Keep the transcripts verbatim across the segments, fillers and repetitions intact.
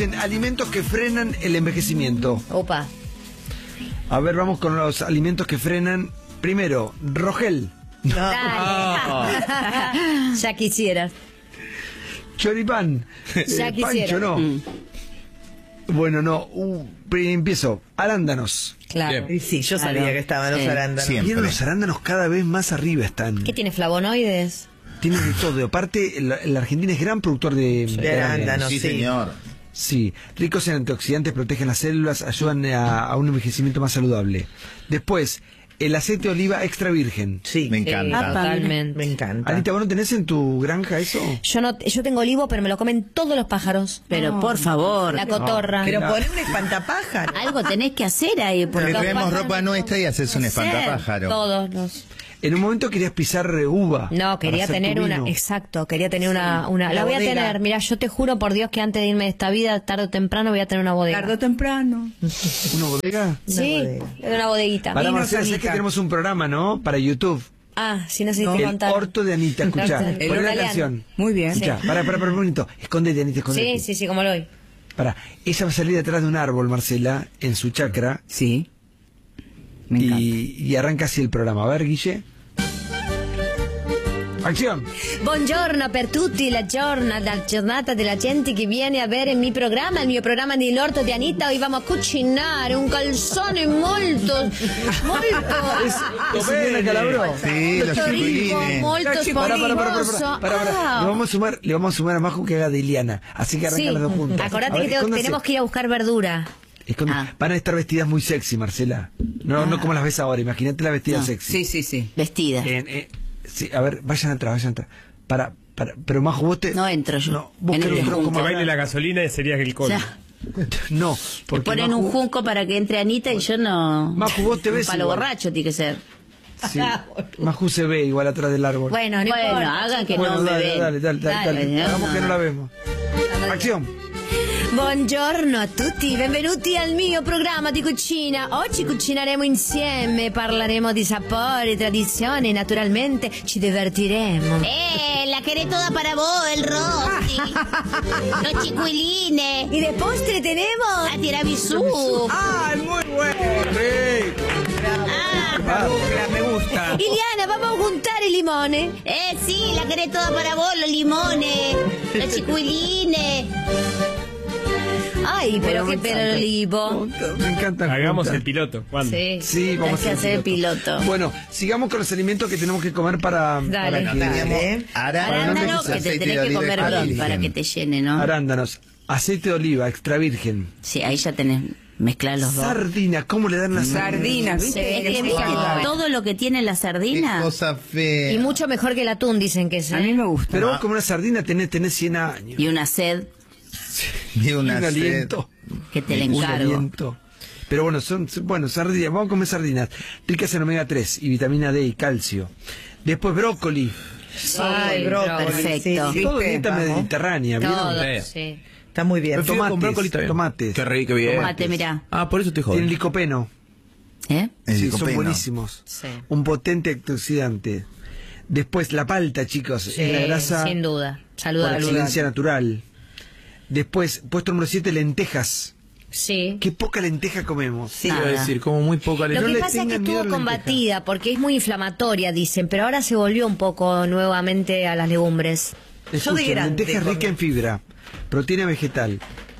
Alimentos que frenan el envejecimiento. Opa. A ver, vamos con los alimentos que frenan. Primero, Rogel. No. Dale. Ya quisieras. Choripán. Ya eh, quisiera. Pancho, no. Mm. Bueno, no. Uh, empiezo. Arándanos. Claro. Y sí, yo sabía Claro. que estaban los Sí. arándanos. Siempre. Los arándanos cada vez más arriba están. ¿Qué tiene, flavonoides? Tienen de todo. Aparte, la, la Argentina es gran productor de, De de arándanos, Sí, sí. señor. Sí, ricos en antioxidantes, protegen las células, ayudan a, a un envejecimiento más saludable. Después, el aceite de oliva extra virgen. Sí. Me encanta. Sí, totalmente. Me encanta. Anita, ¿vos no tenés en tu granja eso? Yo no, yo tengo olivo, pero me lo comen todos los pájaros. Pero por favor, La cotorra. Pero poné un espantapájaro. algo tenés que hacer ahí. Te Porque los traemos pájaros ropa no nuestra y haces un puede ser. espantapájaro. Todos los... En un momento querías pisar eh, uva. No, quería para hacer tener tu una, vino. exacto, quería tener una, una, la la voy a bodega. tener, mira, yo te juro por Dios que antes de irme de esta vida, tarde o temprano voy a tener una bodega. tarde o temprano. ¿Una bodega? Sí, bodega. de una bodeguita. Para Vino Marcela, sé Anita. que tenemos un programa, ¿no? Para YouTube. Ah, si no sé si te El contaron. orto de Anita, escuchá. El Poné la italiano. canción. Muy bien. Escuchá, para, para, para un momento. Escondete, Anita, escondete. Sí, sí, sí, como lo oí. Para, ella va a salir detrás de un árbol, Marcela, en su chacra, Sí. Me encanta. y, y arranca así el programa. A ver, Guille. Acción. Buongiorno per tutti, la giornata, la giornata della gente che viene a vedere il mio programma, il mio programma di l'orto di Anita. Hoy vamos a cucinare un calzone molto, molto, ¿Es Eliana Calabró? Sí, los molto rico, chiquilines. molto Para, para, para, para, spolvoso. para, para, para. Ah. Le vamos a sumar, le vamos a sumar a Majo que haga de Iliana. Así que arrancan Sí, las dos juntas. acordate A ver, que tengo- escóndanse. tenemos que ir a buscar verdura. Esconde- Ah. Van a estar vestidas muy sexy, Marcela. No, no como las ves ahora. Imagínate las vestidas No. sexy. Sí, sí, sí. Vestida. En- eh, sí, a ver, vayan atrás, vayan atrás. Para, para, pero Majo, vos te... No entro yo. No, vos En querés el un tronco junco. más Que baile la grande. gasolina sería el colmo. Ya. No, Te porque ponen Maju- un junco para que entre Anita y yo no. Maju, vos te Un ves palo igual. borracho tiene que ser. Sí. Maju se ve igual atrás del árbol. Bueno, no Bueno, importa, hagan que Bueno, no me dale, ven. dale, dale, dale, dale. Dale, Hagamos no. que no la vemos. Acción. Buongiorno a tutti, benvenuti al mio programma di cucina. Oggi cucineremo insieme, parleremo di sapori, tradizioni, naturalmente ci divertiremo. Eh, la querés toda para vos, el rossi. Los chiquilines. Y de postre tenemos La tiramisú. ¡Ah, muy bueno! Ah, Ah, me gusta. Iliana, vamos a juntar el limone. eh, sí, la querés toda para vos, los limones. Los chiquilines. Ay, pero Bueno, qué me pelo encanta. olivo. Me encanta. Hagamos juntar. el piloto. ¿Cuándo? Sí. Sí, vamos Hay que a hacer el piloto. Bueno, sigamos con los alimentos que tenemos que comer para, Dale. para que- Dale. Arándano, que te tenés que comer bien para que te llene, ¿no? Arándanos, aceite de oliva extra virgen, Sí, ahí ya tenés mezclar los dos. sardina, ¿cómo le dan la Sardinas, Sí, ¿viste? es que Que viste suave. todo lo que tiene la Qué sardina. cosa fea. Y mucho mejor que el atún, dicen que es. A mí me gusta. Pero vos como una sardina tenés, tenés cien años. Y una sed Y Y una un sed. aliento. que te la Un encargo. aliento. Pero bueno, son, bueno, sardinas, vamos a comer sardinas, ricas en omega tres y vitamina D y calcio. Después brócoli, Ay, brócoli. Perfecto. Sí, todo ¿viste? dieta Vamos. mediterránea, ¿vieron? Todo, Sí. sí. Está muy bien. Prefiero con brócoli Tomates, también. tomates. Qué rico, bien. Tomate, mirá. Ah, por eso te jodo. Tienen licopeno. ¿Eh? El Sí, son licopeno. buenísimos. Sí. Un potente antioxidante. Después la palta, chicos, Sí, es la grasa sin duda. por Saludable. excelencia natural. Después, puesto número siete, lentejas. Sí. Qué poca lenteja comemos. Sí. Iba a decir, como muy poca Lo No que le pasa es que tengan miedo a estuvo la lenteja. combatida porque es muy inflamatoria, dicen, pero ahora se volvió un poco nuevamente a las legumbres. Yo de Escuchen, grande lenteja comí. rica en fibra, proteína vegetal,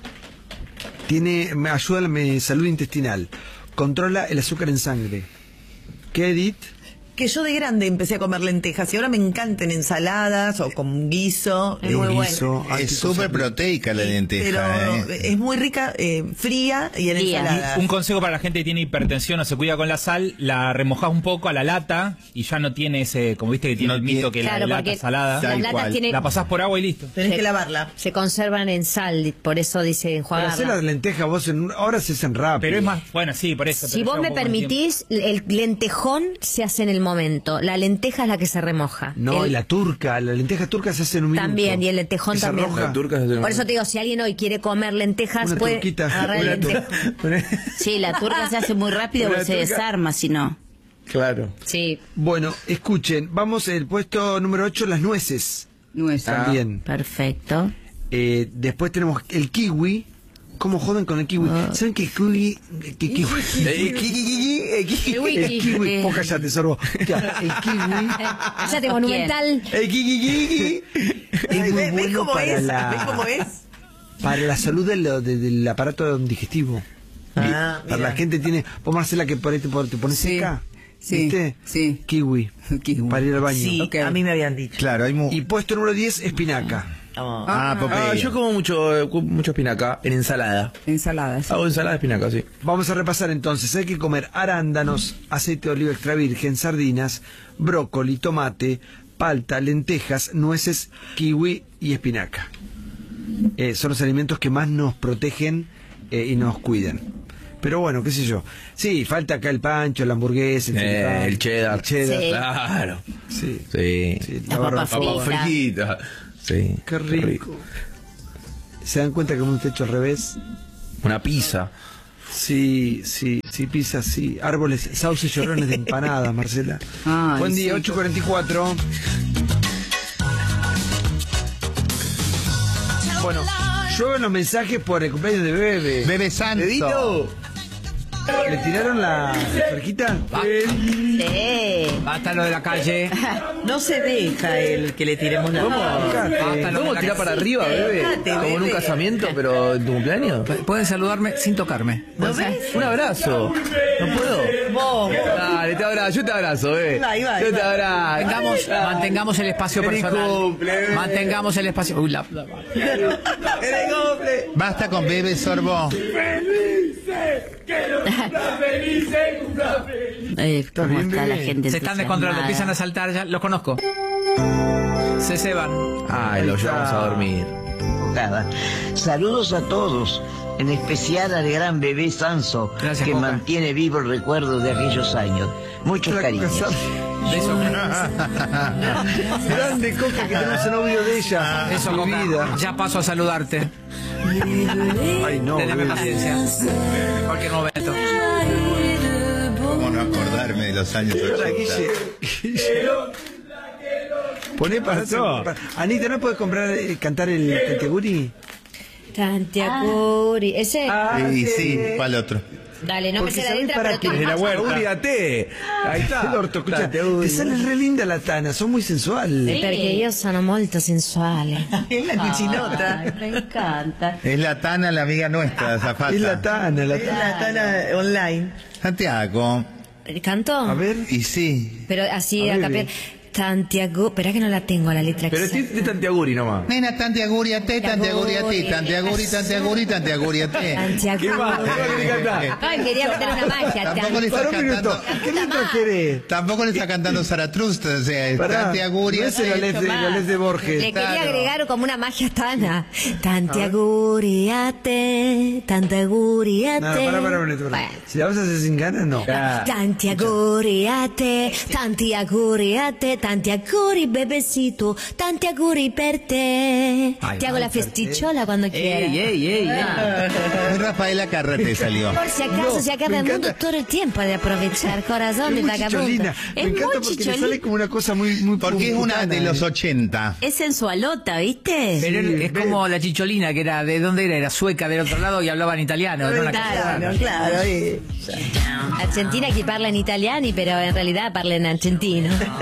tiene, me ayuda a la me- salud intestinal, controla el azúcar en sangre. ¿Qué, Edith? Que yo de grande empecé a comer lentejas y ahora me encantan ensaladas o con guiso. Es eh, muy bueno. Guiso, Es anticosas- súper proteica la pero lenteja. ¿eh? es muy rica, eh, fría y en Fría. ensalada. Un consejo para la gente que tiene hipertensión o se cuida con la sal, la remojás un poco a la lata y ya no tiene ese, como viste que tiene No el mito tiene- que Claro, la lata porque salada, las Tal latas cual. tienen, la pasás por agua y listo. Tenés se- que lavarla. se conservan en sal, por eso dice Para enjuagarla. hacer las lentejas vos en un- ahora se hacen rápido. Pero es más, bueno, sí, por eso. Si pero vos lleva me un poco más de permitís, el lentejón se hace en el momento. La lenteja es la que se remoja. No, El- y la turca, la lenteja turca se hace en un minuto. También, y el lentejón Esa también. roja. La turca se hace en un Por eso te digo, si alguien hoy quiere comer lentejas, Una puede turquita. agarrar el Una tur- lentejón. Sí, la turca se hace muy rápido Una porque se turca. desarma, si no. Claro. Sí, Bueno, escuchen, vamos el puesto número ocho, las nueces. Nuestra. También. Perfecto. Eh, después tenemos el kiwi, ¿Cómo joden con el kiwi? ¿Saben que kiwi... Que kiwi... Eh, ki- ki- ki- eh, ki- El wiki. El kiwi... Eh. Vos callate, sorbo. Ya, el kiwi... Cállate, monumental. eh, ki- ki- ki- ki- Es muy ¿Ves bueno cómo para es? la... ¿Ves cómo es? Para la salud de lo- de- del aparato digestivo. Ah, Para mira. la gente tiene... Vos, Marcela, que por ahí te, pon- te pones Sí, seca. sí, ¿Viste? sí. Kiwi. Kiwi. Para ir al baño. Sí, Ok. a mí me habían dicho. Claro, hay mu- Y puesto número diez, espinaca. Oh. Ah, Popeye. Ah, yo como mucho, mucho espinaca en ensalada. Ensaladas. Hago ensalada de espinaca, sí. Vamos a repasar entonces. Hay que comer arándanos, aceite de oliva extra virgen, sardinas, brócoli, tomate, palta, lentejas, nueces, kiwi y espinaca. Eh, son los alimentos que más nos protegen eh, y nos cuidan. Pero bueno, qué sé yo. Sí, falta acá el pancho, la hamburguesa, el, Eh, choripán, el cheddar. el cheddar. Sí. Claro. Sí. Sí. Sí, La la papa barbacoa. frita. Frita. Sí. Qué rico. ¿Se dan cuenta que hemos hecho al revés? Una pizza. Sí, sí, sí, pizza, sí. Árboles, sauces, chorrones de empanadas, Marcela. Ay, Buen día, sí. ocho cuarenta y cuatro. Bueno, llueven los mensajes por el cumpleaños de Bebe. Bebe Santo. Dedito. ¿Le tiraron la cerquita? Sí. Basta lo de la calle. No se deja el que le tiremos la Fíjate. Basta lo ¿Cómo de la tirar para calle. arriba, bebé? Déjate, Como en un bebé. casamiento, pero en tu cumpleaños. Pueden saludarme sin tocarme. ¿No ves? Un abrazo. ¿No puedo? Vos, Dale, te abrazo, yo te abrazo, bebé. Ahí va, ahí va, ahí Yo te va. abrazo. Mantengamos, mantengamos el espacio Feliz personal. cumple, bebé. Mantengamos el espacio. Uy, la, la- Basta con Bebe Sorbo. Eh, ¿Cómo está la gente? Se están descontrolando, empiezan a saltar ya. Los conozco. Se ceban. Ay, lo llevamos a dormir. Nada. Saludos a todos, en especial al gran bebé Sanso, Gracias, que Coca. mantiene vivo el recuerdo de aquellos años. Muchos cariños. Beso. Grande Coca, que tenemos un audio de ella. Eso, Mi Coca. vida. Ya paso a saludarte. Ay, no, Teneme Bebe. paciencia. En cualquier momento. ¿Cómo no acordarme de los años Hola, ochenta? Guille. Poné para, para- Anita, ¿no puedes comprar, eh, cantar el Tanteguri? Tantiacuri. Ese. Sí, sí, ¿cuál otro? Dale, no me sé la ¿sabés letra, para pero qué? tú De la huerta. Uriate. Ahí está. El orto, escucha, Date, uy. te sale re linda la Tana, son muy sensuales. Perché io sono molto sensuale. es la cuchinota. Ay, me encanta. Es la Tana, la amiga nuestra, Zafata. Es la Tana, la Es Tana. la tana online. Santiago. ¿Canto? A ver. Y sí. Pero así A a ver, capel. ve. Tantiago. Espera que no la tengo la letra Pero exacta. es de Tantiaguri nomás. Nena, tante aguri a te, tante aguri a ti, tante aguri, tante aguri, tante aguri a te. Tantiacuri. ¿Qué más? ¿Qué más querés cantar? Ay, quería meter una magia. Tampoco le Para está un minuto, cantando. ¿qué letra querés? Tampoco le está cantando Zaratustra, o sea, es Pará, tante aguri no a es la te. letra de, la letra de Borges. Le quería Claro. agregar como una magia tana. Tanti auguri a te, tanti auguri a No, te. pará, pará, pará, pará. Bueno. Si la vas a hacer sin ganas, no. Tanti auguri a te, tanti auguri a te, tanti auguri bebecito, tanti auguri per te. Ay, Te hago la festicciola cuando quieras. Ey, ey, ey, ey. Muy Rafaela Carrete salió. Por si acaso No, se acaba me el mundo encanta. todo el tiempo de aprovechar, corazón de Es muy vagabundo. chicholina. Me Es encanta muy porque le chicholina. sale como una cosa muy, muy Porque es una putana, de los eh. ochenta. Es sensualota, ¿viste? Pero Sí, es ve- como la chicholina, que era, ¿de dónde era? Era sueca del otro lado y hablaba en italiano. ¿no? Una Claro. Claro, eh. Argentina que parla in italiani, però in realtà parla in argentino.